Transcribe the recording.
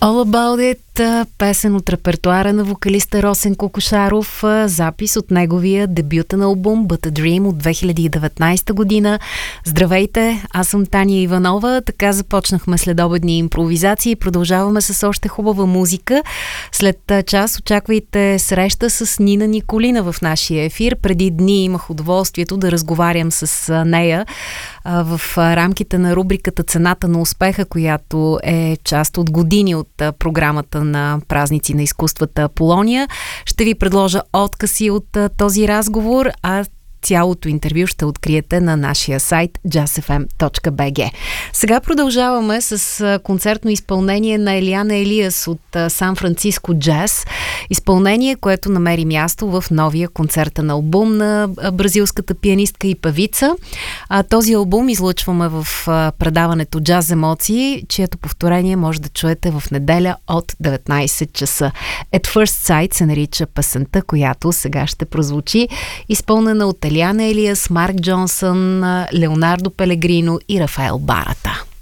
All About It, песен от репертуара на вокалиста Росен Кокошаров, запис от неговия дебютен албум But a Dream от 2019 година. Здравейте, аз съм Таня Иванова. Така започнахме следобедни импровизации и продължаваме с още хубава музика. След час очаквайте среща с Нина Николина в нашия ефир. Преди дни имах удоволствието да разговарям с нея в рамките на рубриката Цената на успеха, която е част от години от програмата на празници на изкуствата Аполония. Ще ви предложа откъси от този разговор, а цялото интервю ще откриете на нашия сайт jazzfm.bg. Сега продължаваме с концертно изпълнение на Елиана Елиас от Сан Франциско Джаз. Изпълнение, което намери място в новия концертен албум на бразилската пианистка и певица. Този албум излъчваме в предаването Джаз Емоции, чието повторение може да чуете в неделя от 19 часа. At First Sight се нарича песента, която сега ще прозвучи, изпълнена от Елиана Елиас, Марк Джонсън, Леонардо Пелегрино и Рафаел Барата.